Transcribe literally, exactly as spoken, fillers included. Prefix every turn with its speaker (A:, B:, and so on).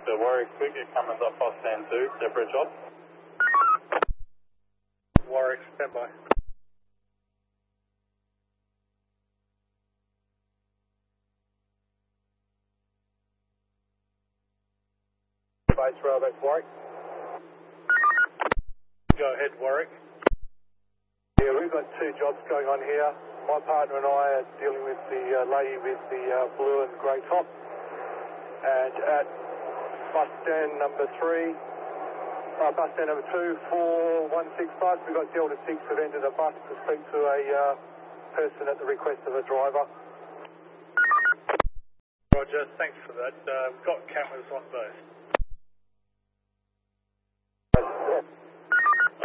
A: Victor, Warwick, quick, you're coming up off stand two, separate job.
B: Warwick, stand by. Base rail, that's Warwick. Go ahead, Warwick. Yeah, we've got two jobs going on here. My partner and I are dealing with the uh, lady with the uh, blue and grey top. And at bus stand number three, uh, bus stand number two, four one six bus, we've got Delta six who've entered a bus to speak to a uh, person at the request of a driver. Roger, thanks for that. Uh, we've got cameras on both.